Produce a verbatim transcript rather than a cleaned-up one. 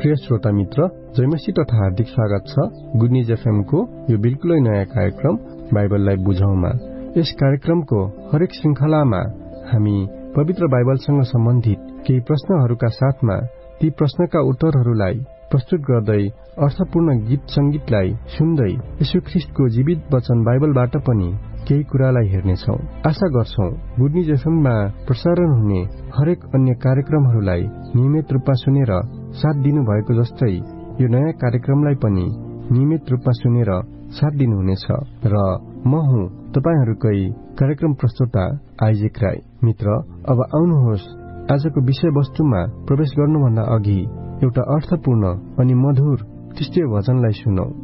प्रिय श्रोता मित्र, जयमसी तथा हार्दिक स्वागत छ गुड न्यूज एफएम को यो बिल्कुलै नयाँ कार्यक्रम बाइबललाई बुझौँमा। यस कार्यक्रमको हरेक श्रृंखलामा हामी पवित्र बाइबलसँग सम्बन्धित केही प्रश्नहरूका साथमा ती प्रश्नका उत्तरहरूलाई प्रस्तुत गर्दै अर्थपूर्ण गीत संगीतलाई सुन्दै यीशु ख्रीष्टको जीवित वचन बाइबलबाट पनि केही कुरालाई हेर्नेछौं। आशा गर्छौं गुड न्यूज एफएममा प्रसारण हुने हरेक अन्य कार्यक्रमहरूलाई नियमित रूपमा सुनेर साथ दिनुभएको जस्तै यो नयाँ कार्यक्रमलाई पनि नियमित रूपमा सुनेर साथ दिनुहुनेछ। र म हुँ तपाईहरूकै कार्यक्रम प्रस्तुता आइजेक राई। मित्र, अब आउनुहोस् आजको विषयवस्तुमा प्रवेश गर्नुभन्दा अघि एउटा अर्थपूर्ण अनि मधुर ख्रीष्टीय वचनलाई सुनौ।